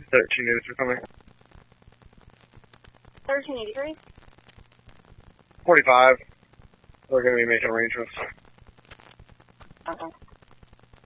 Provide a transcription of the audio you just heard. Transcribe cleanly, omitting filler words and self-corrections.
13 units are coming. 1383. 45. We're going to be making arrangements. Okay.